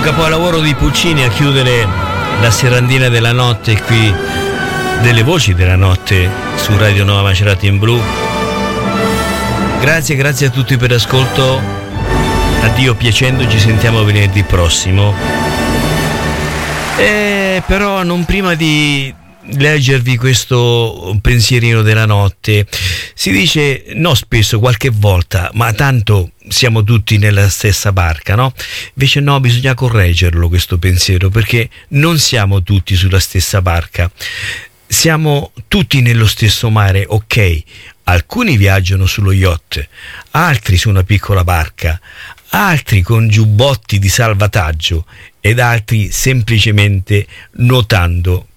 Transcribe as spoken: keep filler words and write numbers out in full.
capolavoro di Puccini a chiudere la serandina della notte qui, delle voci della notte su Radio Nova Macerata in Blu. Grazie, grazie a tutti per l'ascolto. Addio piacendo, ci sentiamo venerdì prossimo. E però non prima di leggervi questo pensierino della notte. Si dice, no spesso, qualche volta, ma tanto siamo tutti nella stessa barca, no? Invece no, bisogna correggerlo questo pensiero, perché non siamo tutti sulla stessa barca. Siamo tutti nello stesso mare, ok. Alcuni viaggiano sullo yacht, altri su una piccola barca, altri con giubbotti di salvataggio ed altri semplicemente nuotando